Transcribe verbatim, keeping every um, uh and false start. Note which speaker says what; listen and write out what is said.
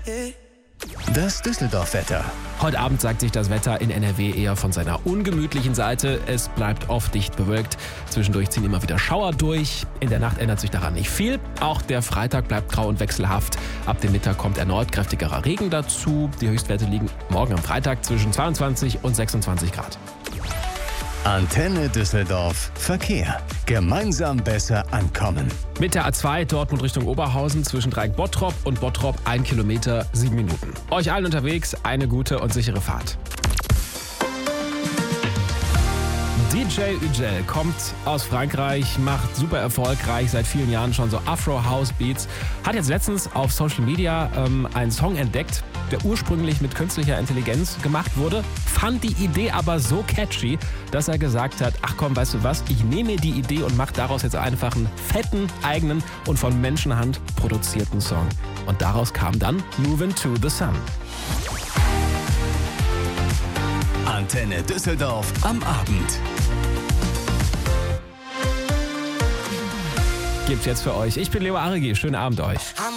Speaker 1: Das Düsseldorf-Wetter.
Speaker 2: Heute Abend zeigt sich das Wetter in N R W eher von seiner ungemütlichen Seite. Es bleibt oft dicht bewölkt. Zwischendurch ziehen immer wieder Schauer durch. In der Nacht ändert sich daran nicht viel. Auch der Freitag bleibt grau und wechselhaft. Ab dem Mittag kommt erneut kräftigerer Regen dazu. Die Höchstwerte liegen morgen am Freitag zwischen zweiundzwanzig und sechsundzwanzig Grad.
Speaker 1: Antenne Düsseldorf. Verkehr. Gemeinsam besser ankommen.
Speaker 2: Mit der A zwei Dortmund Richtung Oberhausen zwischen Dreieck-Bottrop und Bottrop ein Kilometer, sieben Minuten. Euch allen unterwegs eine gute und sichere Fahrt. D J Ugel kommt aus Frankreich, macht super erfolgreich, seit vielen Jahren schon so Afro-House-Beats. Hat jetzt letztens auf Social Media ähm, einen Song entdeckt, der ursprünglich mit künstlicher Intelligenz gemacht wurde, fand die Idee aber so catchy, dass er gesagt hat, ach komm, weißt du was, ich nehme die Idee und mache daraus jetzt einfach einen fetten, eigenen und von Menschenhand produzierten Song. Und daraus kam dann Movin' to the Sun.
Speaker 1: Antenne Düsseldorf am Abend.
Speaker 2: Gibt's jetzt für euch. Ich bin Leo Aregi. Schönen Abend euch.